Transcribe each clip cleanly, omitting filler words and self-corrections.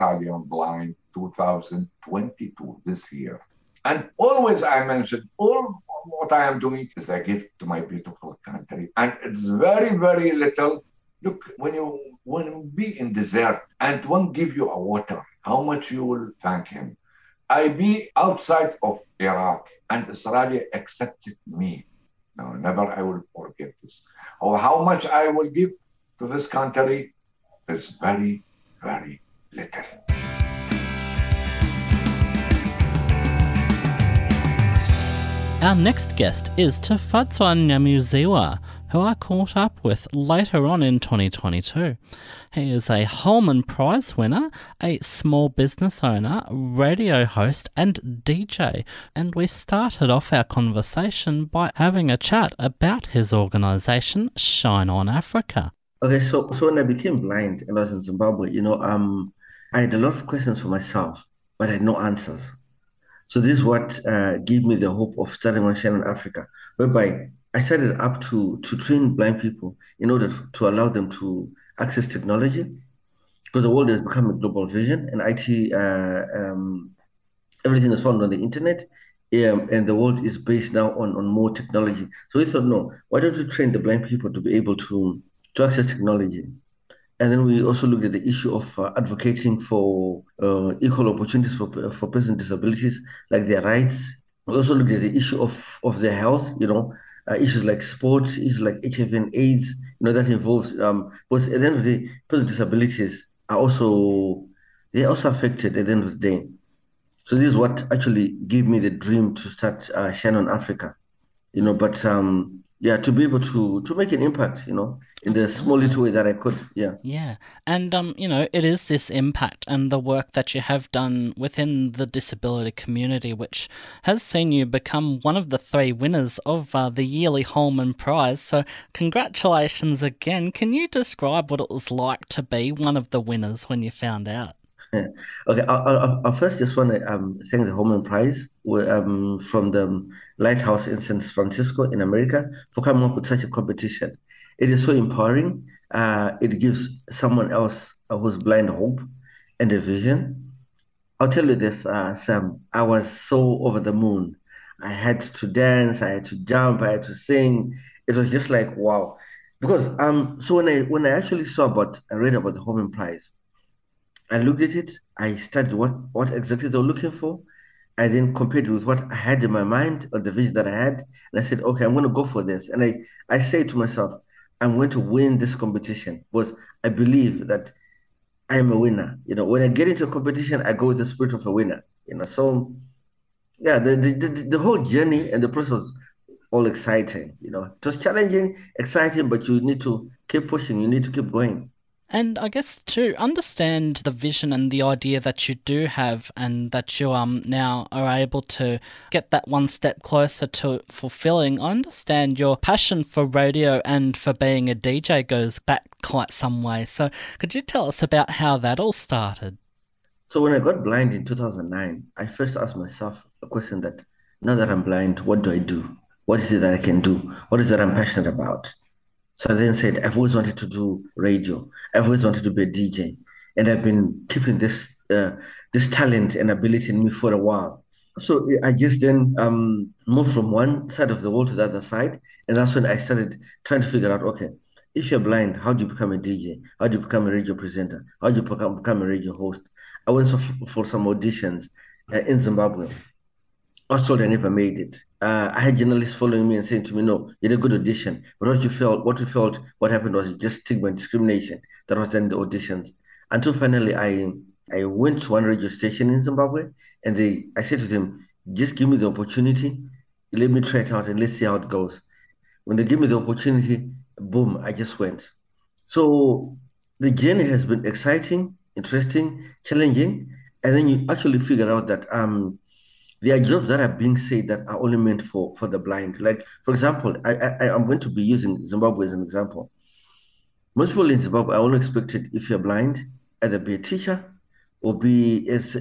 Italian Blind 2022 this year. And always I mention all what I am doing is a gift to my beautiful country. And it's very, very little. Look, when you be in desert and one give you a water, how much you will thank him. I be outside of Iraq and Israel accepted me. No, never I will forget this. Or how much I will give to this country is very, very little. Our next guest is Tafadzwa Nyamuziwa, who I caught up with later on in 2022. He is a Holman Prize winner, a small business owner, radio host and DJ, and we started off our conversation by having a chat about his organisation, Shine On Africa. Okay, so when I became blind and I was in Zimbabwe, I had a lot of questions for myself, but I had no answers. So this is what gave me the hope of starting on Shine On Africa, whereby I started up to train blind people in order to allow them to access technology, because the world has become a global vision and IT, everything is found on the internet, and the world is based now on more technology. So we thought, no, why don't we train the blind people to be able to access technology? And then we also looked at the issue of advocating for equal opportunities for persons with disabilities, like their rights. We also looked at the issue of their health, issues like sports, issues like HIV and AIDS, that involves, but at the end of the day, persons with disabilities are also affected at the end of the day. So this is what actually gave me the dream to start Shine On Africa, but to be able to make an impact, in the small little way that I could. Yeah. And, it is this impact and the work that you have done within the disability community, which has seen you become one of the 3 winners of the yearly Holman Prize. So congratulations again. Can you describe what it was like to be one of the winners when you found out? Yeah. Okay, I first just want to thank the Holman Prize from the Lighthouse in San Francisco in America for coming up with such a competition. It is so empowering. It gives someone else who's blind hope and a vision. I'll tell you this, Sam, I was so over the moon. I had to dance, I had to jump, I had to sing. It was just like, wow. Because so when I actually I read about the Holman Prize, I looked at it, I studied what exactly they were looking for. I then compared it with what I had in my mind or the vision that I had. And I said, okay, I'm going to go for this. And I say to myself, I'm going to win this competition because I believe that I am a winner. When I get into a competition, I go with the spirit of a winner. So yeah, the whole journey and the process was all exciting. It was challenging, exciting, but you need to keep pushing. You need to keep going. And I guess to understand the vision and the idea that you do have and that you now are able to get that one step closer to fulfilling, I understand your passion for radio and for being a DJ goes back quite some way. So could you tell us about how that all started? So when I got blind in 2009, I first asked myself a question that, now that I'm blind, what do I do? What is it that I can do? What is it that I'm passionate about? So I then said, I've always wanted to do radio. I've always wanted to be a DJ. And I've been keeping this talent and ability in me for a while. So I just then moved from one side of the world to the other side. And that's when I started trying to figure out, okay, if you're blind, how do you become a DJ? How do you become a radio presenter? How do you become a radio host? I went for some auditions in Zimbabwe. I was told I never made it. I had journalists following me and saying to me, "No, you did a good audition." But what happened was just stigma and discrimination that was done in the auditions. Until finally, I went to one radio station in Zimbabwe, and I said to them, "Just give me the opportunity, let me try it out, and let's see how it goes." When they gave me the opportunity, boom, I just went. So the journey has been exciting, interesting, challenging, and then you actually figure out that there are jobs that are being said that are only meant for the blind. Like, for example, I'm going to be using Zimbabwe as an example. Most people in Zimbabwe are only expected, if you're blind, either be a teacher or be as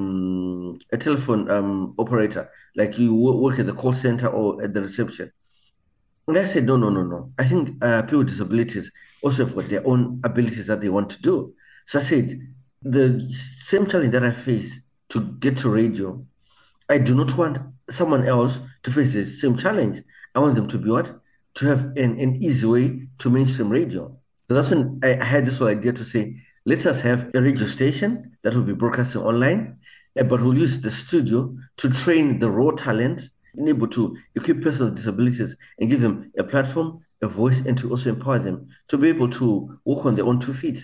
a telephone operator, like you work at the call center or at the reception. And I said, no, no, no, no. I think people with disabilities also have got their own abilities that they want to do. So I said, the same challenge that I face to get to radio, I do not want someone else to face the same challenge. I want them to be what? To have an easy way to mainstream radio. So that's when I had this whole idea to say, let's just have a radio station that will be broadcasting online, but we'll use the studio to train the raw talent, able to equip persons with disabilities and give them a platform, a voice, and to also empower them to be able to walk on their own 2 feet.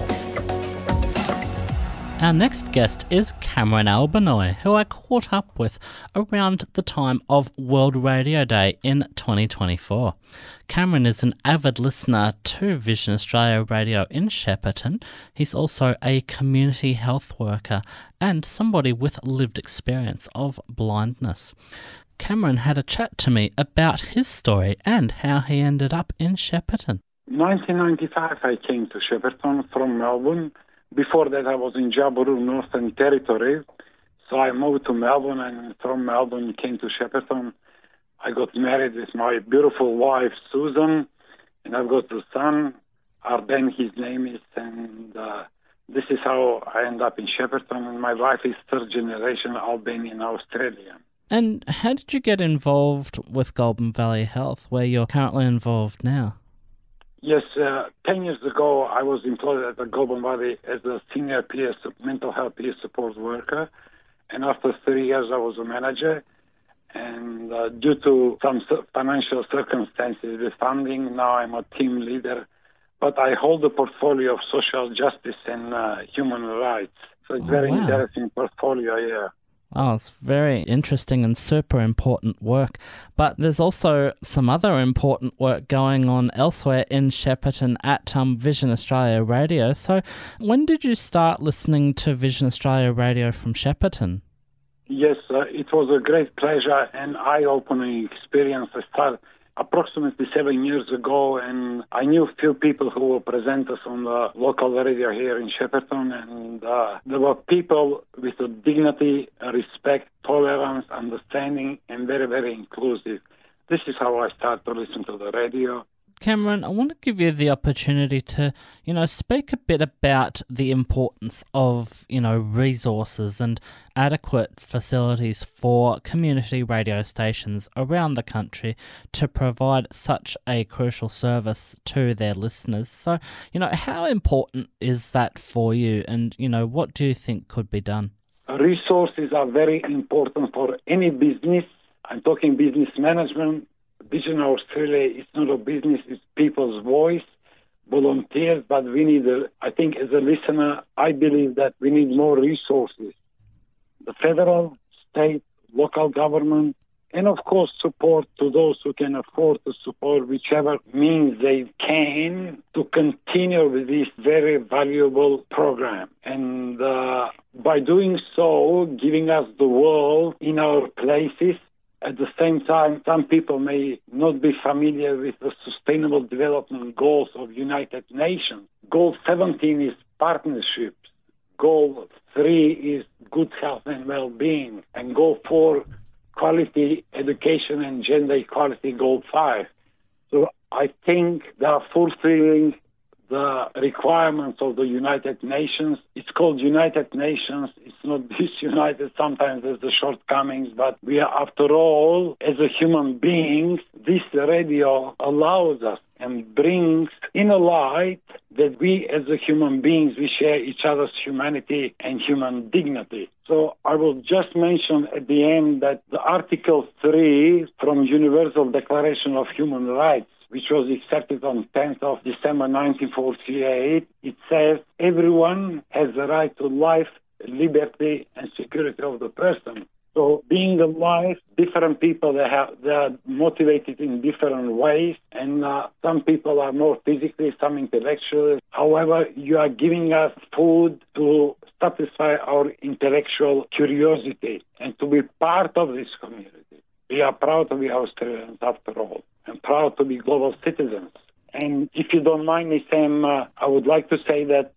Our next guest is Cameron Albanoy, who I caught up with around the time of World Radio Day in 2024. Cameron is an avid listener to Vision Australia Radio in Shepparton. He's also a community health worker and somebody with lived experience of blindness. Cameron had a chat to me about his story and how he ended up in Shepparton. 1995 I came to Shepparton from Melbourne. Before that, I was in Jabiru, Northern Territory. So I moved to Melbourne, and from Melbourne came to Shepparton. I got married with my beautiful wife, Susan, and I've got a son, Arden, his name is, and this is how I end up in Shepparton. And my wife is third generation Albanian Australian. And how did you get involved with Goulburn Valley Health, where you're currently involved now? Yes, 10 years ago, I was employed at the Goulburn Valley as a senior mental health peer support worker. And after 3 years, I was a manager. And due to some financial circumstances with funding, now I'm a team leader. But I hold a portfolio of social justice and human rights. So it's very interesting portfolio, yeah. Oh, it's very interesting and super important work. But there's also some other important work going on elsewhere in Shepparton at Vision Australia Radio. So when did you start listening to Vision Australia Radio from Shepparton? Yes, it was a great pleasure and eye-opening experience. I started approximately 7 years ago, and I knew a few people who were presenters on the local radio here in Shepparton, and there were people with a dignity, respect, tolerance, understanding, and very, very inclusive. This is how I started to listen to the radio. Cameron, I want to give you the opportunity to, speak a bit about the importance of, resources and adequate facilities for community radio stations around the country to provide such a crucial service to their listeners. So, how important is that for you, and, what do you think could be done? Resources are very important for any business. I'm talking business management. Vision Australia is not a business, it's people's voice, volunteers, but we need, I think as a listener, I believe that we need more resources. The federal, state, local government, and of course support to those who can afford to support whichever means they can to continue with this very valuable program. And by doing so, giving us the world in our places. At the same time, some people may not be familiar with the Sustainable Development Goals of United Nations. Goal 17 is partnerships. Goal 3 is good health and well-being. And Goal 4, quality education and gender equality, Goal 5. So I think they are fulfilling the requirements of the United Nations. It's called United Nations. It's not disunited. Sometimes there's the shortcomings, but we are, after all, as a human beings, this radio allows us and brings in a light that we as a human beings, we share each other's humanity and human dignity. So I will just mention at the end that the Article 3 from Universal Declaration of Human Rights, which was accepted on 10th of December 1948, it says everyone has the right to life, liberty, and security of the person. So being alive, different people, they are motivated in different ways, and some people are more physically, some intellectually. However, you are giving us food to satisfy our intellectual curiosity and to be part of this community. We are proud to be Australians after all, and proud to be global citizens. And if you don't mind me, Sam, I would like to say that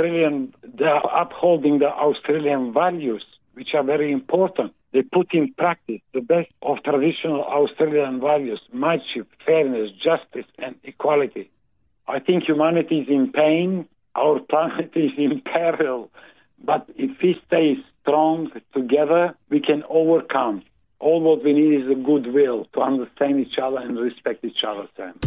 they are upholding the Australian values, which are very important. They put in practice the best of traditional Australian values: mateship, fairness, justice, and equality. I think humanity is in pain, our planet is in peril. But if we stay strong together, we can overcome. All what we need is a goodwill to understand each other and respect each other, Sam.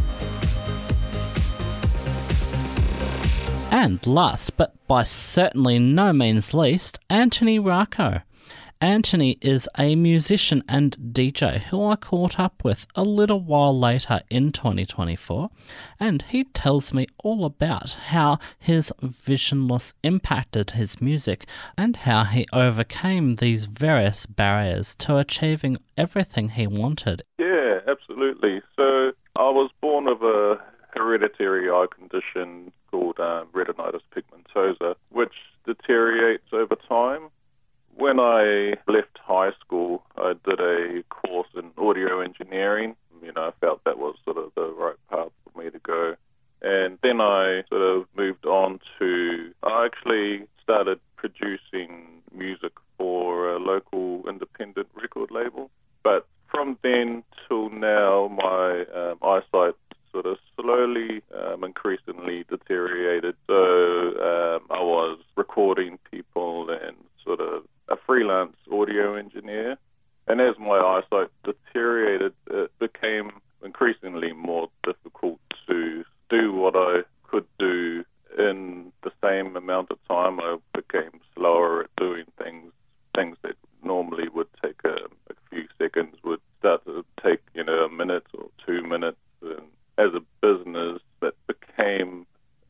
And last, but by certainly no means least, Anthony Rocco. Anthony is a musician and DJ who I caught up with a little while later in 2024, and he tells me all about how his vision loss impacted his music and how he overcame these various barriers to achieving everything he wanted. Yeah, absolutely. So I was born with a hereditary eye condition called retinitis pigmentosa, which deteriorates over time. When I left high school, I did a course in audio engineering. I felt that was sort of the right path for me to go. And then I sort of moved on I actually started producing music for a local independent record label. But from then till now, my eyesight sort of slowly, increasingly deteriorated. So I was recording people and sort of a freelance audio engineer. And as my eyesight deteriorated, it became increasingly more difficult to do what I could do in the same amount of time. I became slower at doing things that normally would take a few seconds would start to take, a minute or 2 minutes. And as a business, that became,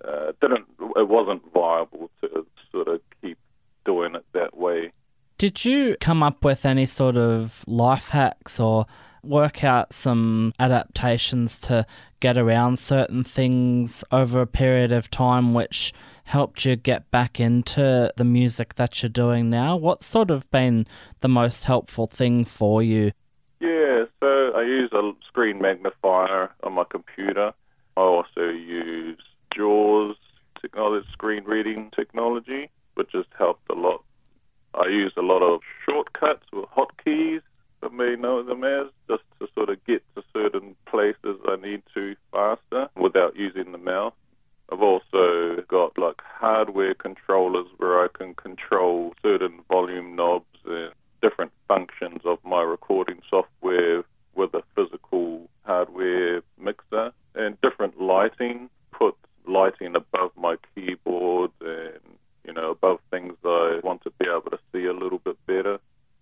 it wasn't viable to sort of keep doing it that way. Did you come up with any sort of life hacks or work out some adaptations to get around certain things over a period of time which helped you get back into the music that you're doing now? What's sort of been the most helpful thing for you? Yeah, so I use a screen magnifier on my computer. I also use JAWS technology, screen reading technology, which has helped a lot. I use a lot of shortcuts or hotkeys, I may know them as, just to sort of get to certain places I need to faster without using the mouse. I've also got like hardware controllers where I can control certain volume knobs and different functions of my recording software with a physical hardware mixer, and different lighting, put lighting above my keyboard and above things I want to be able to see a little bit better.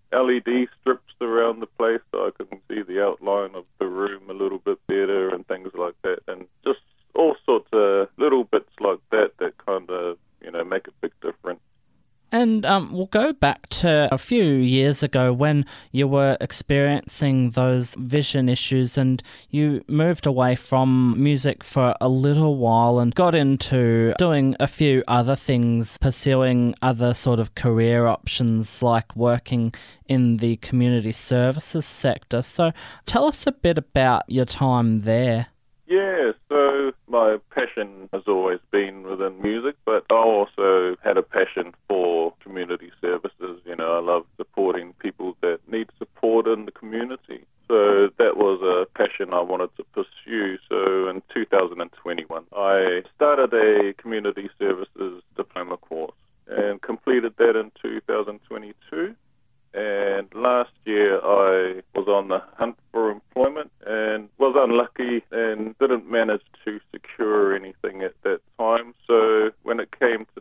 LED strips around the place so I can see the outline of the room a little bit better and things like that. And just all sorts of little bits like that kind of, make a big difference. And we'll go back to a few years ago when you were experiencing those vision issues and you moved away from music for a little while and got into doing a few other things, pursuing other sort of career options like working in the community services sector. So tell us a bit about your time there. Yeah, so my passion has always been within music, but I also had a passion for community services. I love supporting people that need support in the community. So that was a passion I wanted to pursue. So in 2021, I started a community services diploma course and completed that in 2022. And last year I was on the hunt for employment and was unlucky and didn't manage to secure anything at that time. So when it came to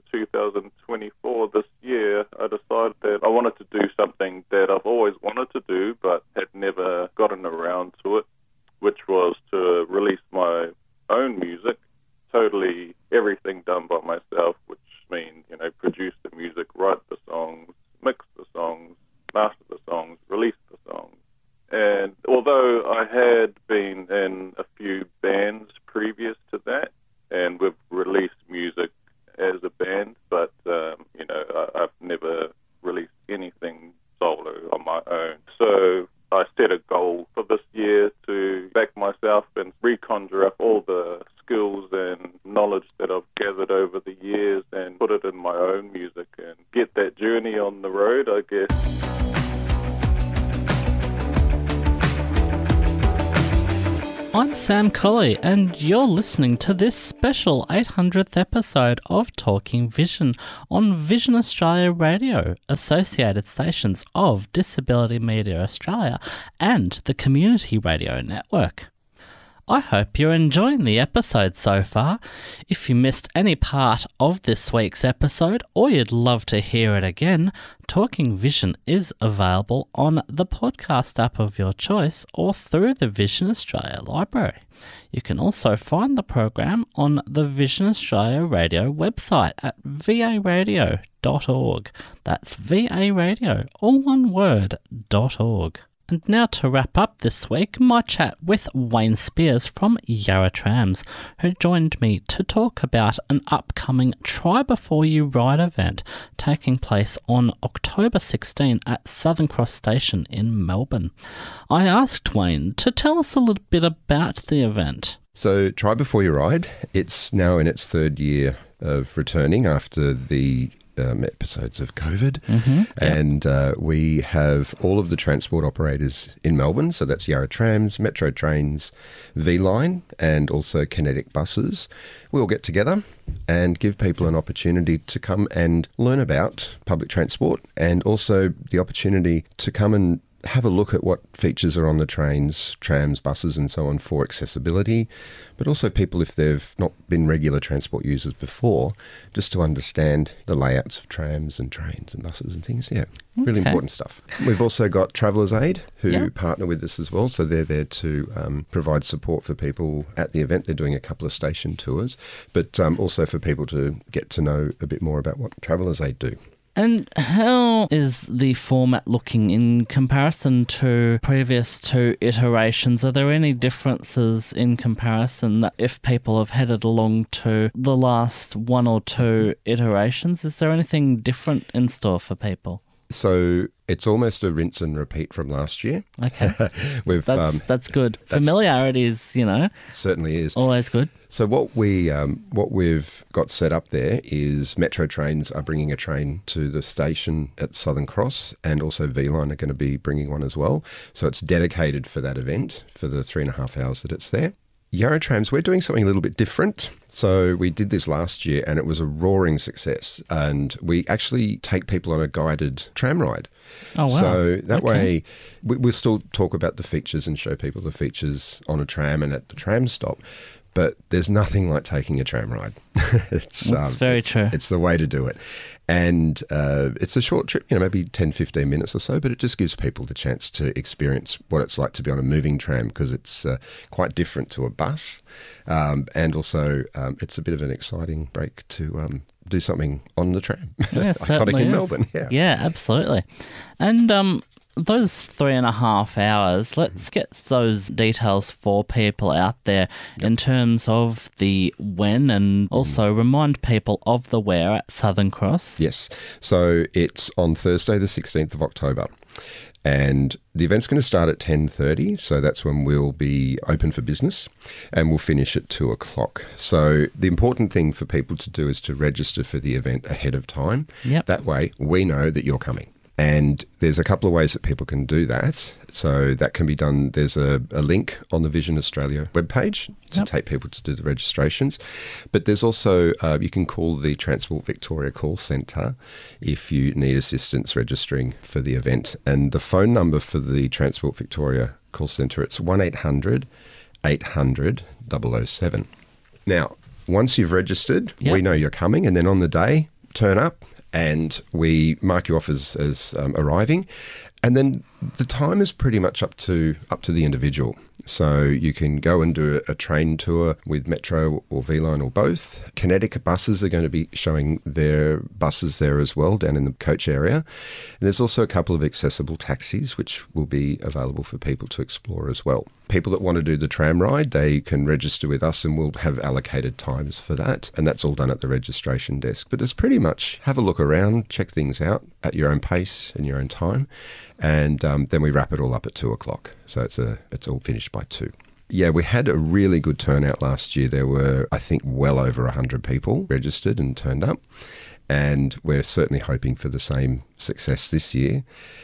2024 this year, I decided that I wanted to do something that I've always wanted to do but had never gotten around to it, which was to release my own music, totally everything done by myself, which means, produce the music, write the songs, mix the songs, master the songs, release the songs. And although I had been in a few bands previous to that, and we've released music as a band, but, I've never released anything solo on my own. So I set a goal for this year to back myself and reconjure up all the skills and knowledge that I've gathered over the years and put it in my own music and get that journey on the road, I guess. I'm Sam Colley, and you're listening to this special 800th episode of Talking Vision on Vision Australia Radio, associated stations of Disability Media Australia and the Community Radio Network. I hope you're enjoying the episode so far. If you missed any part of this week's episode or you'd love to hear it again, Talking Vision is available on the podcast app of your choice or through the Vision Australia Library. You can also find the program on the Vision Australia Radio website at varadio.org. That's varadio, all one word, .org. And now to wrap up this week, my chat with Wayne Spears from Yarra Trams, who joined me to talk about an upcoming Try Before You Ride event taking place on October 16 at Southern Cross Station in Melbourne. I asked Wayne to tell us a little bit about the event. So Try Before You Ride, it's now in its third year of returning after the episodes of COVID, and we have all of the transport operators in Melbourne, so that's Yarra Trams, Metro Trains, V-Line, and also Kinetic Buses. We'll get together and give people an opportunity to come and learn about public transport, and also the opportunity to come and have a look at what features are on the trains, trams, buses and so on for accessibility, but also people, if they've not been regular transport users before, just to understand the layouts of trams and trains and buses and things. Yeah, really important stuff. We've also got Travellers Aid, who partner with us as well, so they're there to provide support for people at the event. They're doing a couple of station tours, but also for people to get to know a bit more about what Travellers Aid do. And how is the format looking in comparison to previous two iterations? Are there any differences in comparison that if people have headed along to the last one or two iterations? Is there anything different in store for people? So it's almost a rinse and repeat from last year. Okay. That's good. Familiarity is, certainly is always good. So what we've got set up there is Metro Trains are bringing a train to the station at Southern Cross, and also V-Line are going to be bringing one as well. So it's dedicated for that event for the 3.5 hours that it's there. Yarra Trams, we're doing something a little bit different. So we did this last year and it was a roaring success. And we actually take people on a guided tram ride. Oh, wow. So that way, we'll still talk about the features and show people the features on a tram and at the tram stop. But there's nothing like taking a tram ride. It's very true. It's the way to do it. And it's a short trip, maybe 10, 15 minutes or so, but it just gives people the chance to experience what it's like to be on a moving tram, because it's quite different to a bus. And also it's a bit of an exciting break to do something on the tram. Yeah, iconic in is. Melbourne, Yeah, absolutely. And those 3.5 hours, let's get those details for people out there in terms of the when, and also remind people of the where at Southern Cross. Yes. So it's on Thursday the 16th of October. And the event's going to start at 10:30, so that's when we'll be open for business, and we'll finish at 2 o'clock. So the important thing for people to do is to register for the event ahead of time. Yep. That way we know that you're coming. And there's a couple of ways that people can do that. So that can be done. There's a link on the Vision Australia webpage to take people to do the registrations. But there's also, you can call the Transport Victoria call centre if you need assistance registering for the event. And the phone number for the Transport Victoria call centre, it's 1800 800 007. Now, once you've registered, we know you're coming, and then on the day, turn up. And we mark you off as arriving, and then the time is pretty much up to the individual. So you can go and do a train tour with Metro or V-Line or both. Kinetic Buses are going to be showing their buses there as well, down in the coach area. And there's also a couple of accessible taxis which will be available for people to explore as well. People that want to do the tram ride, they can register with us and we'll have allocated times for that. And that's all done at the registration desk. But it's pretty much have a look around, check things out at your own pace and your own time. And then we wrap it all up at 2 o'clock. So it's all finished by 2. Yeah, we had a really good turnout last year. There were, I think, well over 100 people registered and turned up. and we're certainly hoping for the same success this year.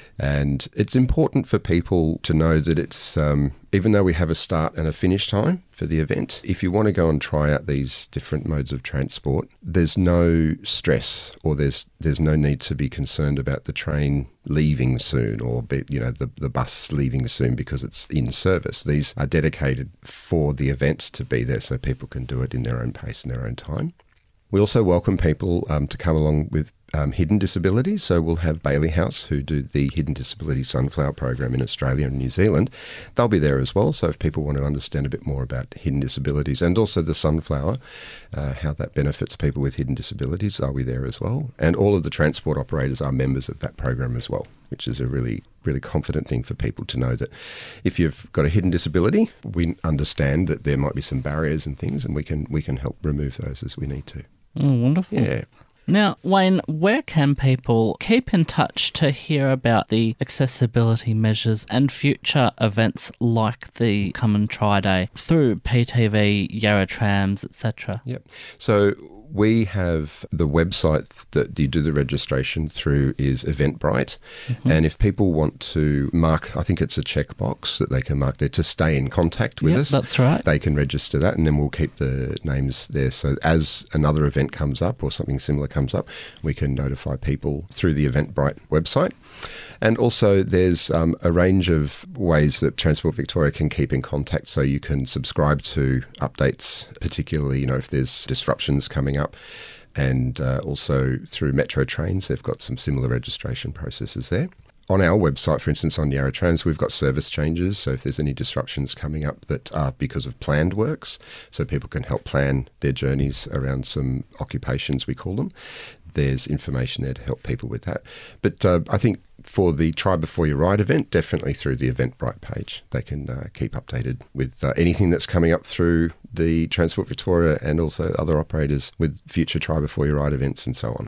And it's important for people to know that it's, even though we have a start and a finish time for the event, if you want to go and try out these different modes of transport, there's no stress, or there's no need to be concerned about the train leaving soon, or the bus leaving soon because it's in service. These are dedicated for the event to be there, so people can do it in their own pace and their own time. We also welcome people to come along with hidden disabilities. So we'll have Bailey House, who do the Hidden Disability Sunflower program in Australia and New Zealand. They'll be there as well. So if people want to understand a bit more about hidden disabilities and also the sunflower, how that benefits people with hidden disabilities, they'll be there as well. And all of the transport operators are members of that program as well, which is a really, really confident thing for people to know that if you've got a hidden disability, we understand that there might be some barriers and things, and we can help remove those as we need to. Oh, wonderful. Yeah. Now, Wayne, where can people keep in touch to hear about the accessibility measures and future events like the Come and Try Day through PTV, Yarra Trams, etc.? Yep. So we have the website that you do the registration through is Eventbrite. Mm-hmm. And if people want to mark, I think it's a checkbox that they can mark there to stay in contact with us. That's right. They can register that, and then we'll keep the names there. So as another event comes up or something similar comes up, we can notify people through the Eventbrite website. And also there's a range of ways that Transport Victoria can keep in contact. So you can subscribe to updates, particularly, if there's disruptions coming up. And also through Metro Trains, they've got some similar registration processes there. On our website, for instance, on Yarra Trams, we've got service changes. So if there's any disruptions coming up that are because of planned works, so people can help plan their journeys around some occupations, we call them, there's information there to help people with that. But I think for the Try Before You Ride event, definitely through the Eventbrite page, they can keep updated with anything that's coming up through the Transport Victoria and also other operators with future Try Before You Ride events and so on.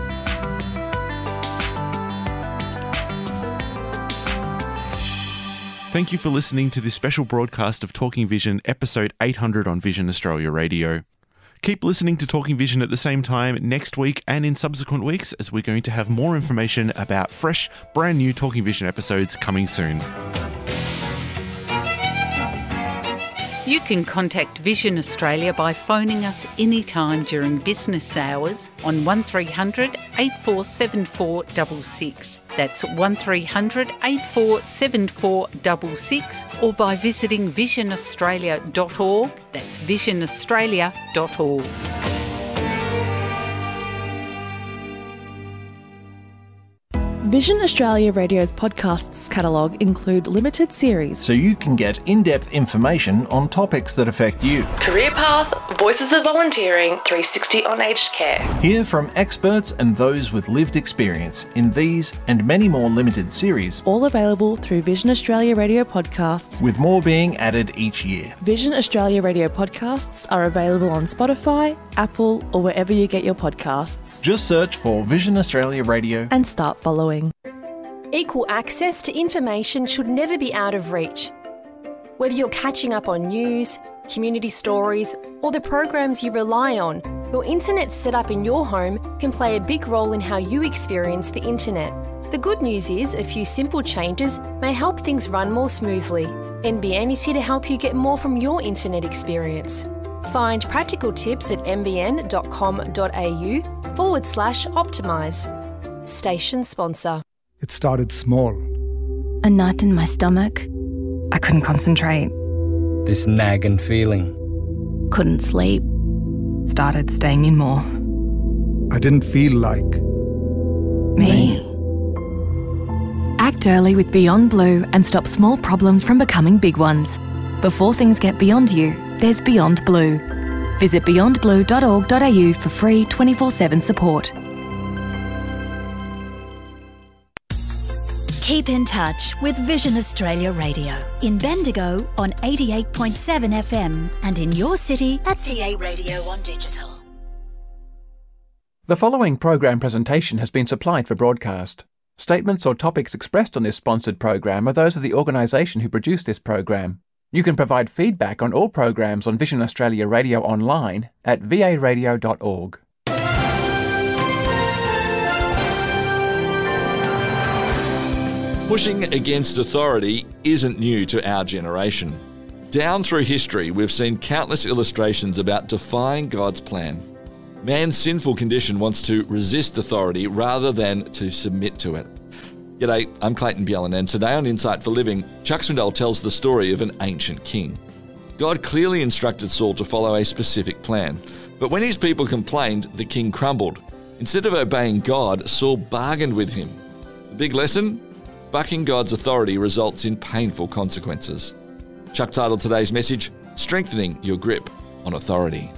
Thank you for listening to this special broadcast of Talking Vision, episode 800 on Vision Australia Radio. Keep listening to Talking Vision at the same time next week and in subsequent weeks, as we're going to have more information about fresh, brand new Talking Vision episodes coming soon. You can contact Vision Australia by phoning us anytime during business hours on 1300 847466. That's 1300 847466, or by visiting visionaustralia.org. That's visionaustralia.org. Vision Australia Radio's podcasts catalogue include limited series, so you can get in-depth information on topics that affect you. Career Path, Voices of Volunteering, 360 on Aged Care. Hear from experts and those with lived experience in these and many more limited series. All available through Vision Australia Radio podcasts, with more being added each year. Vision Australia Radio podcasts are available on Spotify, Apple, or wherever you get your podcasts. Just search for Vision Australia Radio and start following. Equal access to information should never be out of reach. Whether you're catching up on news, community stories, or the programs you rely on, your internet setup in your home can play a big role in how you experience the internet. The good news is a few simple changes may help things run more smoothly. NBN is here to help you get more from your internet experience. Find practical tips at nbn.com.au/optimise. Station sponsor. It started small. A knot in my stomach. I couldn't concentrate. This nagging feeling. Couldn't sleep. Started staying in more. I didn't feel like me. Act early with Beyond Blue and stop small problems from becoming big ones. Before things get beyond you, there's Beyond Blue. Visit beyondblue.org.au for free 24/7 support. Keep in touch with Vision Australia Radio in Bendigo on 88.7 FM and in your city at VA Radio on digital. The following program presentation has been supplied for broadcast. Statements or topics expressed on this sponsored program are those of the organisation who produced this program. You can provide feedback on all programs on Vision Australia Radio online at varadio.org. Pushing against authority isn't new to our generation. Down through history, we've seen countless illustrations about defying God's plan. Man's sinful condition wants to resist authority rather than to submit to it. G'day, I'm Clayton Bjelland, and today on Insight for Living, Chuck Swindoll tells the story of an ancient king. God clearly instructed Saul to follow a specific plan, but when his people complained, the king crumbled. Instead of obeying God, Saul bargained with him. The big lesson? Bucking God's authority results in painful consequences. Chuck titled today's message, Strengthening Your Grip on Authority.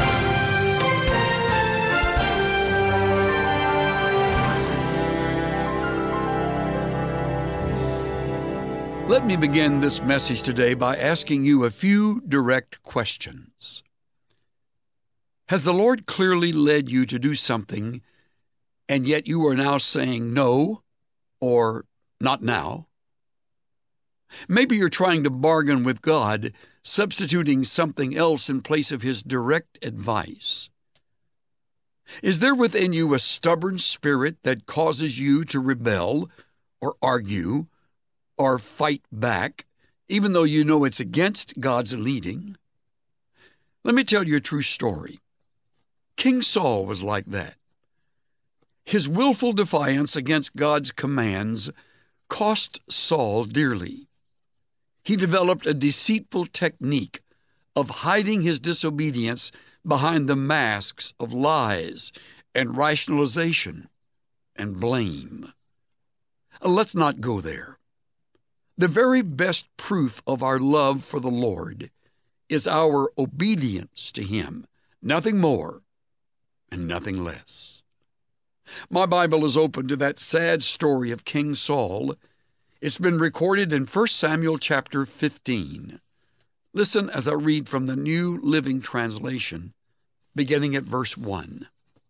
Let me begin this message today by asking you a few direct questions. Has the Lord clearly led you to do something, and yet you are now saying no or not now? Maybe you're trying to bargain with God, substituting something else in place of His direct advice. Is there within you a stubborn spirit that causes you to rebel or argue or fight back, even though you know it's against God's leading? Let me tell you a true story. King Saul was like that. His willful defiance against God's commands cost Saul dearly. He developed a deceitful technique of hiding his disobedience behind the masks of lies and rationalization and blame. Let's not go there. The very best proof of our love for the Lord is our obedience to Him, nothing more and nothing less. My Bible is open to that sad story of King Saul. It's been recorded in 1 Samuel chapter 15. Listen as I read from the New Living Translation, beginning at verse 1.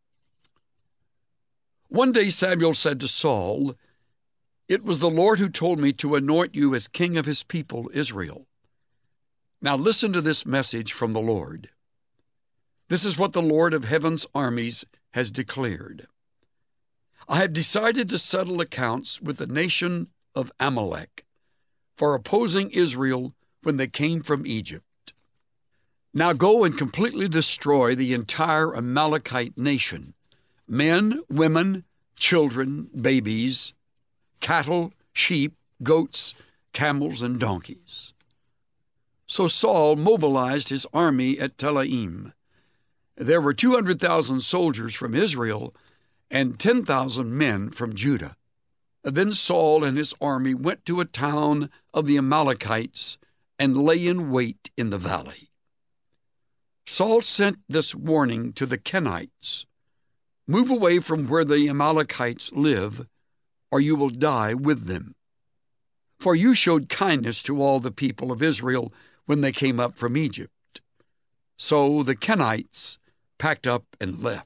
One day Samuel said to Saul, "It was the Lord who told me to anoint you as king of His people, Israel." Now listen to this message from the Lord. This is what the Lord of heaven's armies has declared. I have decided to settle accounts with the nation of Amalek for opposing Israel when they came from Egypt. Now go and completely destroy the entire Amalekite nation, men, women, children, babies, cattle, sheep, goats, camels, and donkeys. So Saul mobilized his army at Telaim. There were 200,000 soldiers from Israel and 10,000 men from Judah. Then Saul and his army went to a town of the Amalekites and lay in wait in the valley. Saul sent this warning to the Kenites: "Move away from where the Amalekites live, or you will die with them. For you showed kindness to all the people of Israel when they came up from Egypt." So the Kenites packed up and left.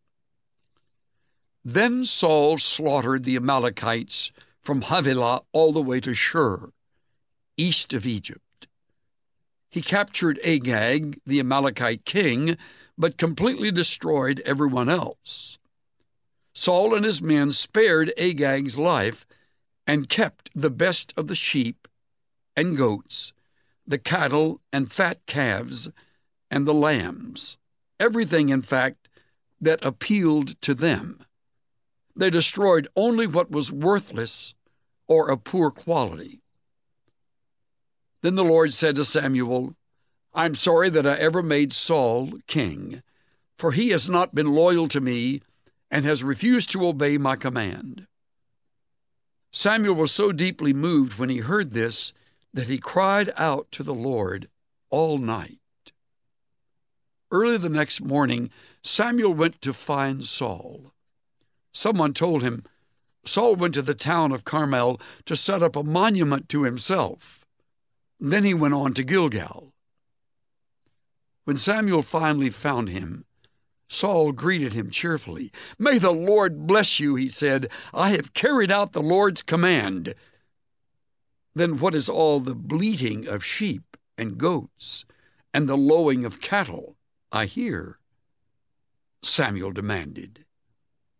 Then Saul slaughtered the Amalekites from Havilah all the way to Shur, east of Egypt. He captured Agag, the Amalekite king, but completely destroyed everyone else. Saul and his men spared Agag's life and kept the best of the sheep and goats, the cattle and fat calves, and the lambs, everything, in fact, that appealed to them. They destroyed only what was worthless or of poor quality. Then the Lord said to Samuel, "I'm sorry that I ever made Saul king, for he has not been loyal to me and has refused to obey my command." Samuel was so deeply moved when he heard this that he cried out to the Lord all night. Early the next morning, Samuel went to find Saul. Someone told him, Saul went to the town of Carmel to set up a monument to himself. Then he went on to Gilgal. When Samuel finally found him, Saul greeted him cheerfully. "May the Lord bless you," he said. "I have carried out the Lord's command." "Then what is all the bleating of sheep and goats and the lowing of cattle I hear?" Samuel demanded.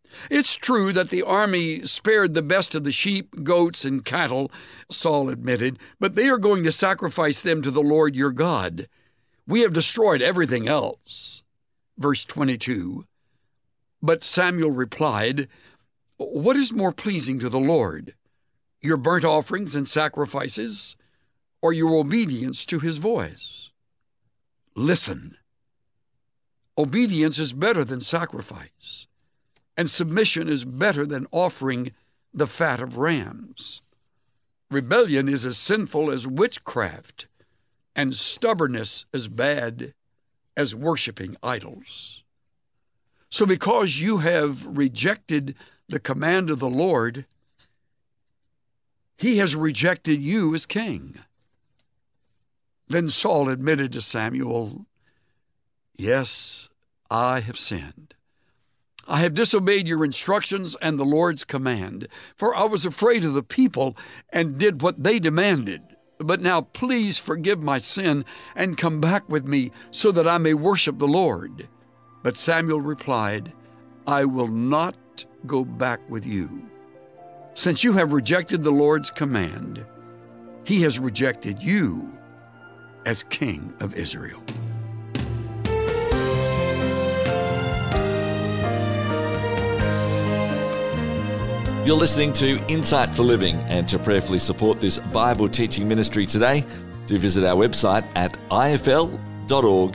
It's true that the army spared the best of the sheep, goats, and cattle, Saul admitted, but they are going to sacrifice them to the Lord your God. We have destroyed everything else. Verse 22. But Samuel replied, what is more pleasing to the Lord, your burnt offerings and sacrifices, or your obedience to his voice? Listen. Obedience is better than sacrifice, and submission is better than offering the fat of rams. Rebellion is as sinful as witchcraft, and stubbornness as bad as worshiping idols. So because you have rejected the command of the Lord, he has rejected you as king. Then Saul admitted to Samuel, yes, I have sinned. I have disobeyed your instructions and the Lord's command, for I was afraid of the people and did what they demanded. But now please forgive my sin and come back with me so that I may worship the Lord. But Samuel replied, I will not go back with you. Since you have rejected the Lord's command, he has rejected you as king of Israel. You're listening to Insight for Living, and to prayerfully support this Bible teaching ministry today, do visit our website at ifl.org.au.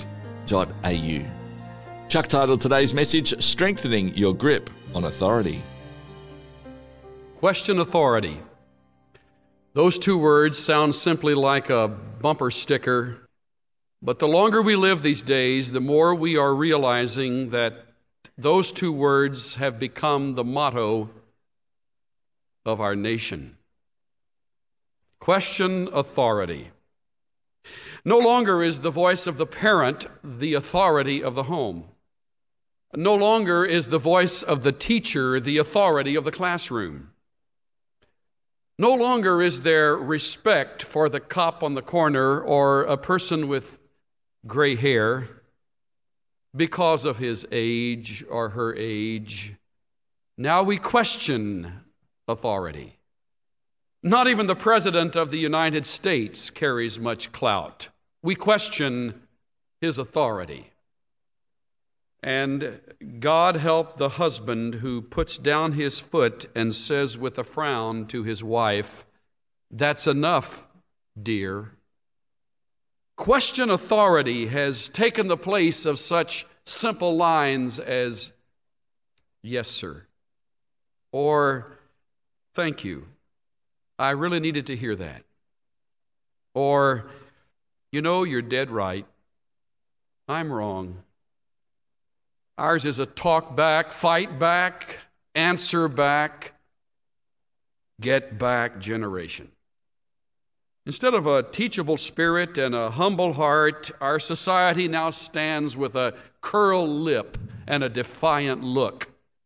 Chuck titled today's message, Strengthening Your Grip on Authority. Question authority. Those two words sound simply like a bumper sticker, but the longer we live these days, the more we are realizing that those two words have become the motto of our nation. Question authority. No longer is the voice of the parent the authority of the home. No longer is the voice of the teacher the authority of the classroom. No longer is there respect for the cop on the corner or a person with gray hair because of his age or her age. Now we question authority. Not even the President of the United States carries much clout. We question his authority. And God help the husband who puts down his foot and says with a frown to his wife, "That's enough, dear." Question authority has taken the place of such simple lines as, "Yes, sir," or "Thank you. I really needed to hear that." Or, "You know, you're dead right. I'm wrong." Ours is a talk back, fight back, answer back, get back generation. Instead of a teachable spirit and a humble heart, our society now stands with a curled lip and a defiant look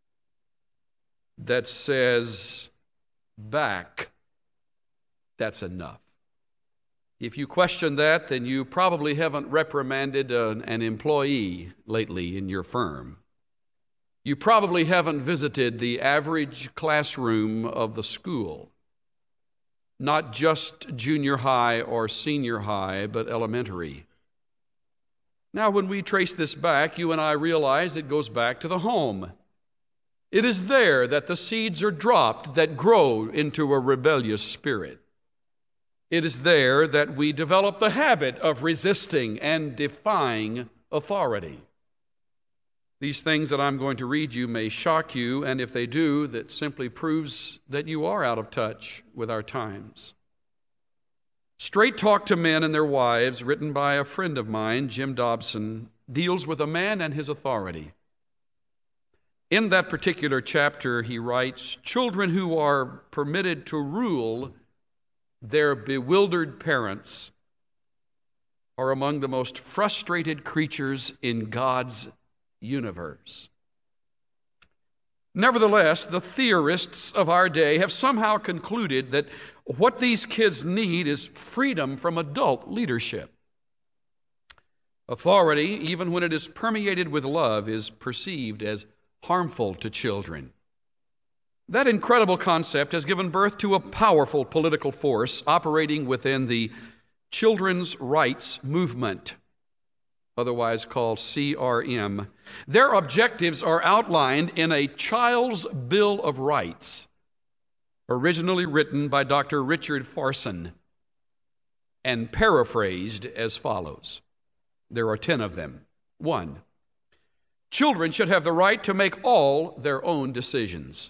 that says, "Back, that's enough." If you question that, then you probably haven't reprimanded an employee lately in your firm. You probably haven't visited the average classroom of the school, not just junior high or senior high, but elementary. Now, when we trace this back, you and I realize it goes back to the home. It is there that the seeds are dropped that grow into a rebellious spirit. It is there that we develop the habit of resisting and defying authority. These things that I'm going to read you may shock you, and if they do, that simply proves that you are out of touch with our times. Straight Talk to Men and Their Wives, written by a friend of mine, Jim Dobson, deals with a man and his authority. In that particular chapter, he writes, "Children who are permitted to rule their bewildered parents are among the most frustrated creatures in God's universe." Nevertheless, the theorists of our day have somehow concluded that what these kids need is freedom from adult leadership. Authority, even when it is permeated with love, is perceived as harmful to children. That incredible concept has given birth to a powerful political force operating within the Children's Rights Movement, otherwise called CRM. Their objectives are outlined in a Child's Bill of Rights, originally written by Dr. Richard Farson and paraphrased as follows. There are 10 of them. 1, children should have the right to make all their own decisions.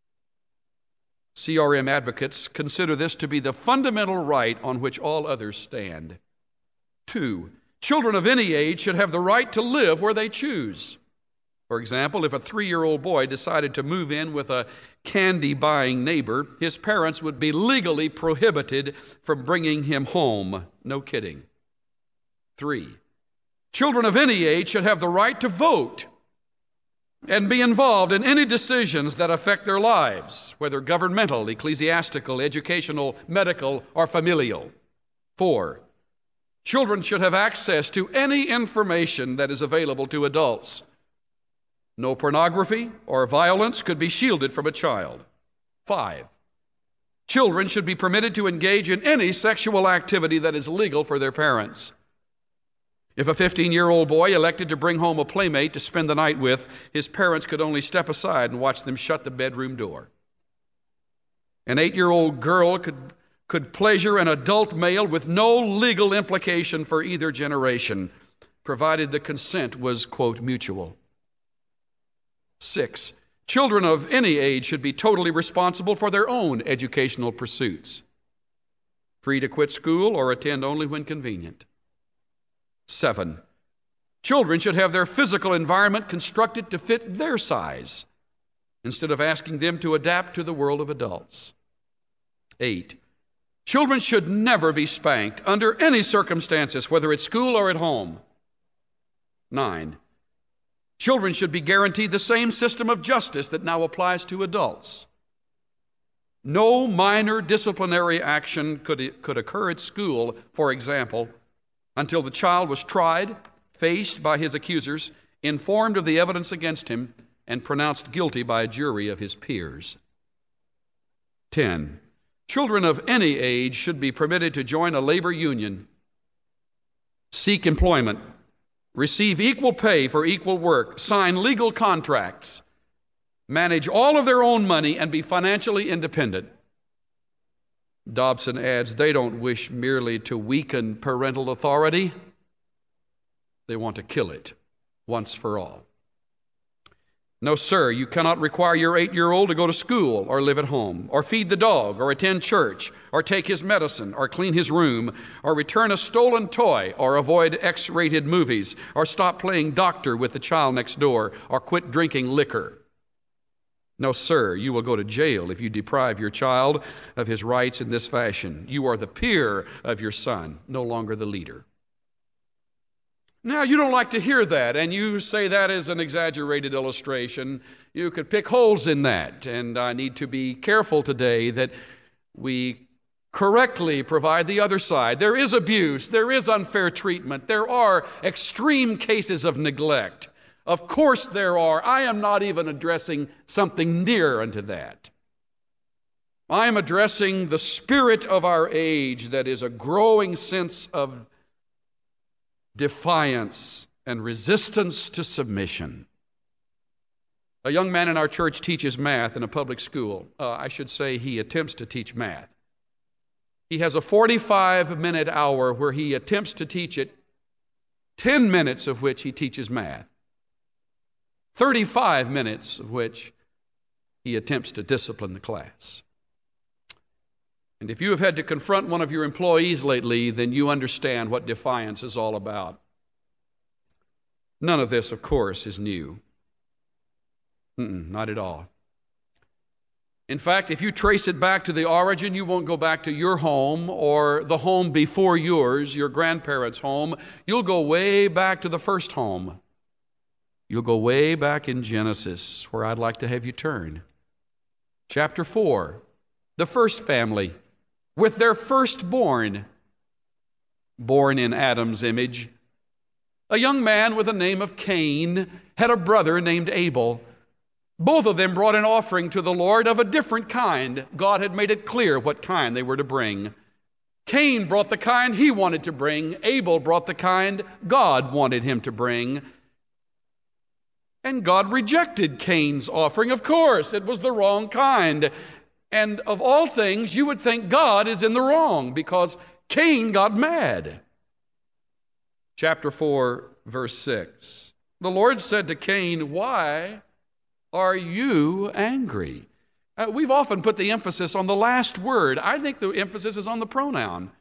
CRM advocates consider this to be the fundamental right on which all others stand. 2, children of any age should have the right to live where they choose. For example, if a 3-year-old boy decided to move in with a candy-buying neighbor, his parents would be legally prohibited from bringing him home. No kidding. 3, children of any age should have the right to vote and be involved in any decisions that affect their lives, whether governmental, ecclesiastical, educational, medical, or familial. 4, children should have access to any information that is available to adults. No pornography or violence could be shielded from a child. 5, children should be permitted to engage in any sexual activity that is legal for their parents. If a 15-year-old boy elected to bring home a playmate to spend the night with, his parents could only step aside and watch them shut the bedroom door. An 8-year-old girl could pleasure an adult male with no legal implication for either generation, provided the consent was, quote, mutual. 6, children of any age should be totally responsible for their own educational pursuits, free to quit school or attend only when convenient. 7, children should have their physical environment constructed to fit their size instead of asking them to adapt to the world of adults. 8, children should never be spanked under any circumstances, whether at school or at home. 9, children should be guaranteed the same system of justice that now applies to adults. No minor disciplinary action could occur at school, for example, until the child was tried, faced by his accusers, informed of the evidence against him, and pronounced guilty by a jury of his peers. 10, children of any age should be permitted to join a labor union, seek employment, receive equal pay for equal work, sign legal contracts, manage all of their own money, and be financially independent. Dobson adds, they don't wish merely to weaken parental authority. They want to kill it once for all. No, sir, you cannot require your 8-year-old to go to school or live at home or feed the dog or attend church or take his medicine or clean his room or return a stolen toy or avoid X-rated movies or stop playing doctor with the child next door or quit drinking liquor. No, sir, you will go to jail if you deprive your child of his rights in this fashion. You are the peer of your son, no longer the leader. Now, you don't like to hear that, and you say that is an exaggerated illustration. You could pick holes in that, and I need to be careful today that we correctly provide the other side. There is abuse, there is unfair treatment, there are extreme cases of neglect. Of course there are. I am not even addressing something near unto that. I am addressing the spirit of our age that is a growing sense of defiance and resistance to submission. A young man in our church teaches math in a public school. I should say he attempts to teach math. He has a 45-minute hour where he attempts to teach it, 10 minutes of which he teaches math. 35 minutes of which he attempts to discipline the class. And if you have had to confront one of your employees lately, then you understand what defiance is all about. None of this, of course, is new. Not at all. In fact, if you trace it back to the origin, you won't go back to your home or the home before yours, your grandparents' home. You'll go way back to the first home. You'll go way back in Genesis, where I'd like to have you turn. Chapter 4, the first family, with their firstborn, born in Adam's image. A young man with the name of Cain had a brother named Abel. Both of them brought an offering to the Lord of a different kind. God had made it clear what kind they were to bring. Cain brought the kind he wanted to bring. Abel brought the kind God wanted him to bring. And God rejected Cain's offering. Of course, it was the wrong kind. And of all things, you would think God is in the wrong because Cain got mad. Chapter 4, verse 6. The Lord said to Cain, "Why are you angry?" We've often put the emphasis on the last word. I think the emphasis is on the pronoun.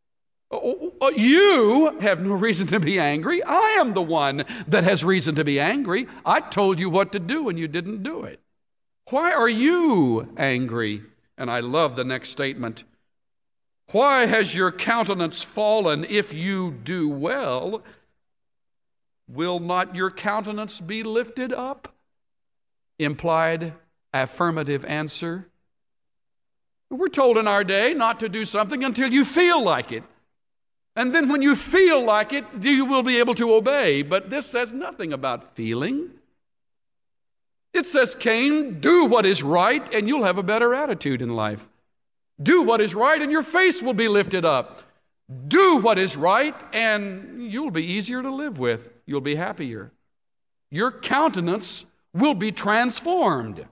You have no reason to be angry. I am the one that has reason to be angry. I told you what to do and you didn't do it. Why are you angry? And I love the next statement. Why has your countenance fallen? If you do well, will not your countenance be lifted up? Implied affirmative answer. We're told in our day not to do something until you feel like it. And then when you feel like it, you will be able to obey. But this says nothing about feeling. It says, Cain, do what is right and you'll have a better attitude in life. Do what is right and your face will be lifted up. Do what is right and you'll be easier to live with. You'll be happier. Your countenance will be transformed.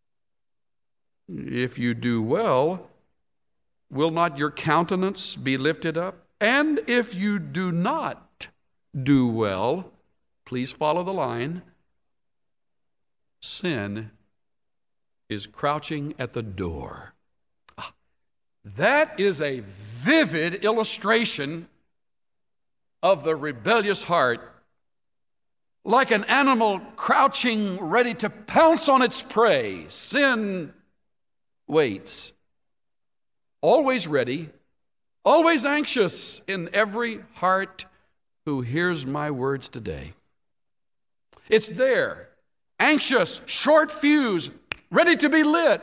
If you do well, will not your countenance be lifted up? And if you do not do well, please follow the line. Sin is crouching at the door. That is a vivid illustration of the rebellious heart. Like an animal crouching, ready to pounce on its prey, sin waits, always ready, always anxious in every heart who hears my words today. It's there, anxious, short fuse, ready to be lit.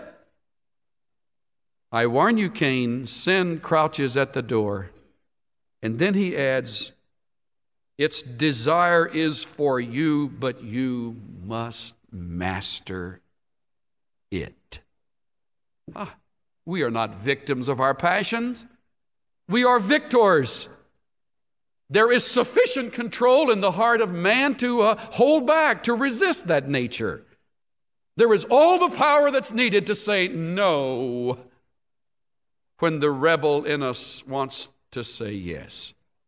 I warn you, Cain, sin crouches at the door. And then he adds, its desire is for you, but you must master it. We are not victims of our passions. We are victors. There is sufficient control in the heart of man to hold back, to resist that nature. There is all the power that's needed to say no when the rebel in us wants to say yes.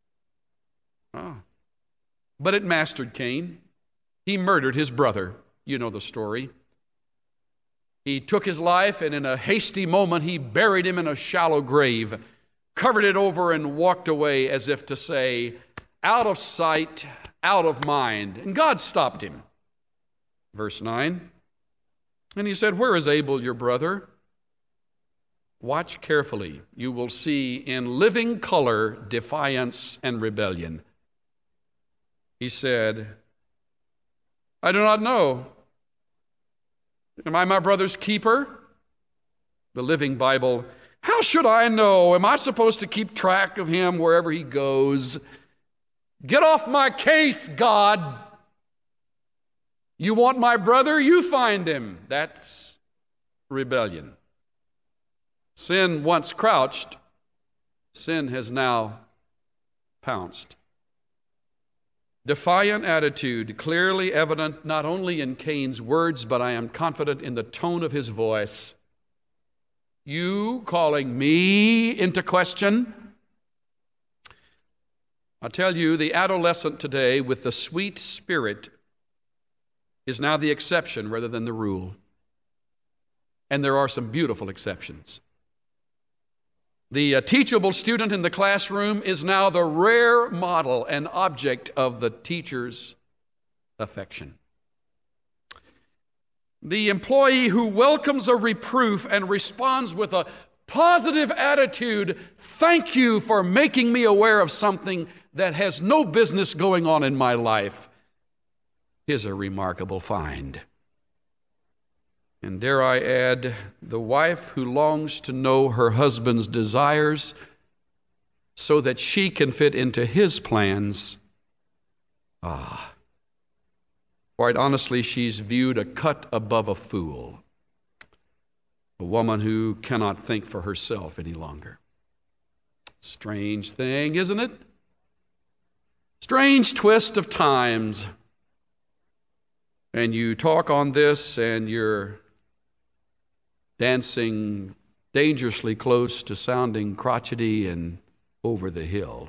But it mastered Cain. He murdered his brother. You know the story. He took his life, and in a hasty moment, he buried him in a shallow grave, covered it over, and walked away as if to say, out of sight, out of mind. And God stopped him. Verse 9. And he said, where is Abel, your brother? Watch carefully. You will see in living color defiance and rebellion. He said, I do not know. Am I my brother's keeper? The Living Bible, how should I know? Am I supposed to keep track of him wherever he goes? Get off my case, God. You want my brother? You find him. That's rebellion. Sin once crouched, sin has now pounced. Defiant attitude, clearly evident not only in Cain's words, but I am confident in the tone of his voice. You calling me into question? I tell you, the adolescent today with the sweet spirit is now the exception rather than the rule. And there are some beautiful exceptions. The teachable student in the classroom is now the rare model and object of the teacher's affection. The employee who welcomes a reproof and responds with a positive attitude, thank you for making me aware of something that has no business going on in my life, is a remarkable find. And dare I add, the wife who longs to know her husband's desires so that she can fit into his plans, Quite honestly, she's viewed a cut above a fool, a woman who cannot think for herself any longer. Strange thing, isn't it? Strange twist of times. And you talk on this and you're dancing dangerously close to sounding crotchety and over the hill.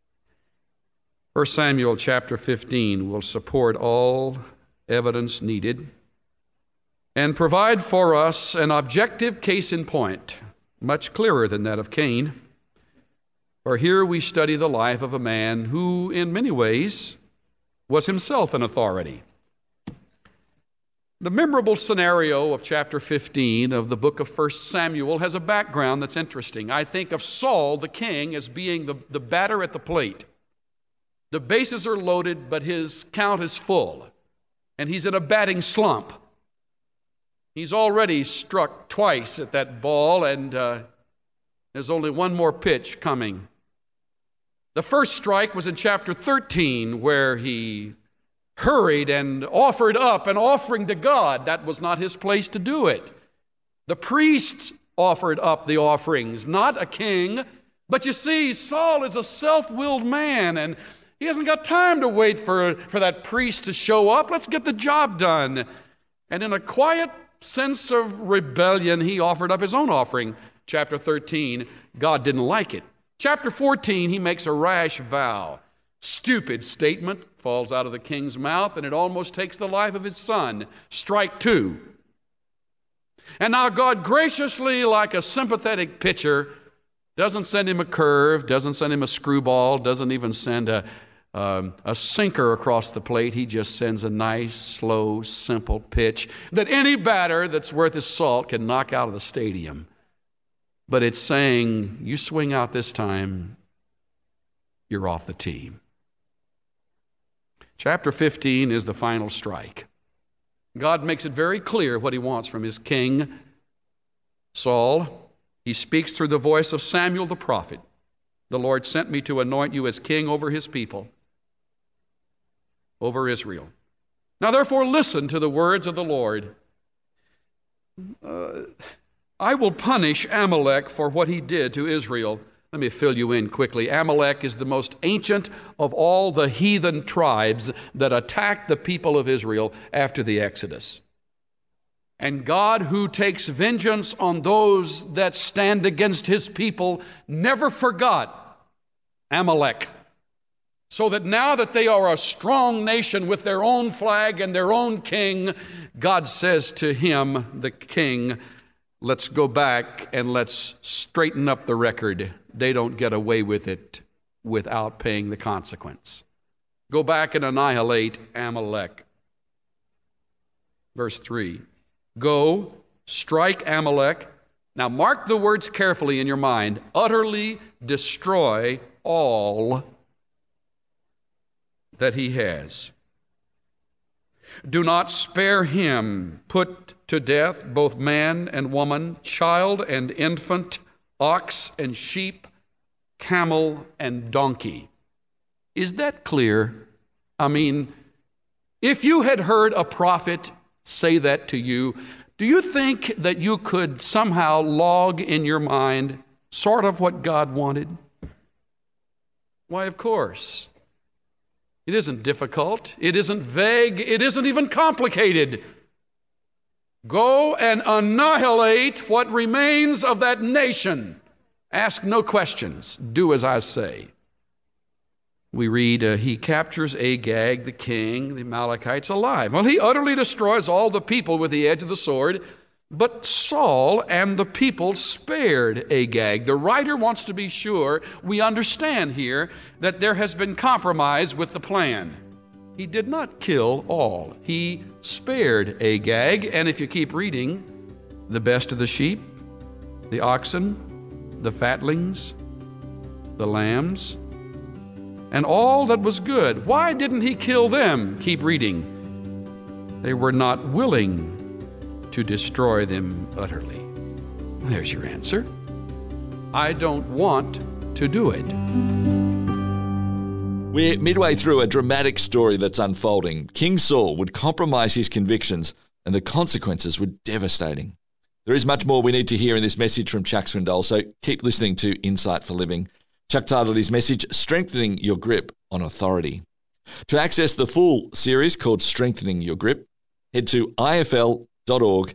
1 Samuel chapter 15 will support all evidence needed and provide for us an objective case in point, much clearer than that of Cain. For here we study the life of a man who, in many ways, was himself an authority. The memorable scenario of chapter 15 of the book of 1 Samuel has a background that's interesting. I think of Saul, the king, as being the batter at the plate. The bases are loaded, but his count is full, and he's in a batting slump. He's already struck twice at that ball, and there's only one more pitch coming. The first strike was in chapter 13, where he hurried and offered up an offering to God. That was not his place to do it. The priest offered up the offerings, not a king. But you see, Saul is a self-willed man, and he hasn't got time to wait for that priest to show up. Let's get the job done. And in a quiet sense of rebellion, he offered up his own offering. Chapter 13, God didn't like it. Chapter 14, he makes a rash vow. Stupid statement falls out of the king's mouth, and it almost takes the life of his son. Strike two. And now God graciously, like a sympathetic pitcher, doesn't send him a curve, doesn't send him a screwball, doesn't even send a sinker across the plate. He just sends a nice, slow, simple pitch that any batter that's worth his salt can knock out of the stadium. But it's saying, you swing out this time, you're off the team. Chapter 15 is the final strike. God makes it very clear what he wants from his king, Saul. He speaks through the voice of Samuel the prophet. The Lord sent me to anoint you as king over his people, over Israel. Now therefore listen to the words of the Lord. I will punish Amalek for what he did to Israel. Let me fill you in quickly. Amalek is the most ancient of all the heathen tribes that attacked the people of Israel after the Exodus. And God, who takes vengeance on those that stand against his people, never forgot Amalek. So that now that they are a strong nation with their own flag and their own king, God says to him, the king, let's go back and let's straighten up the record. They don't get away with it without paying the consequence. Go back and annihilate Amalek. Verse 3. Go, strike Amalek. Now mark the words carefully in your mind. Utterly destroy all that he has. Do not spare him. Put to death both man and woman, child and infant, ox and sheep, camel and donkey. Is that clear? I mean, if you had heard a prophet say that to you, do you think that you could somehow log in your mind sort of what God wanted? Why, of course. It isn't difficult. It isn't vague. It isn't even complicated. Go and annihilate what remains of that nation. Ask no questions. Do as I say. We read, he captures Agag, the king, the Amalekites, alive. Well, he utterly destroys all the people with the edge of the sword, but Saul and the people spared Agag. The writer wants to be sure we understand here that there has been compromise with the plan. He did not kill all. He spared Agag, and if you keep reading, the best of the sheep, the oxen, the fatlings, the lambs, and all that was good. Why didn't he kill them? Keep reading. They were not willing to destroy them utterly. There's your answer. I don't want to do it. We're midway through a dramatic story that's unfolding. King Saul would compromise his convictions, and the consequences were devastating. There is much more we need to hear in this message from Chuck Swindoll, so keep listening to Insight for Living. Chuck titled his message, Strengthening Your Grip on Authority. To access the full series called Strengthening Your Grip, head to ifl.org.au.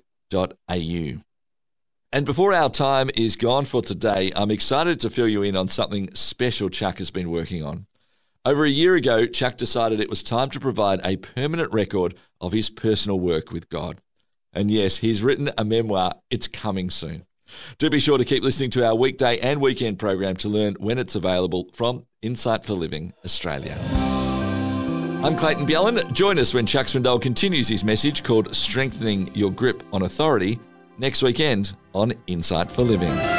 And before our time is gone for today, I'm excited to fill you in on something special Chuck has been working on. Over a year ago, Chuck decided it was time to provide a permanent record of his personal work with God. And yes, he's written a memoir. It's coming soon. Do be sure to keep listening to our weekday and weekend program to learn when it's available from Insight for Living Australia. I'm Clayton Bjelland. Join us when Chuck Swindoll continues his message called Strengthening Your Grip on Authority next weekend on Insight for Living.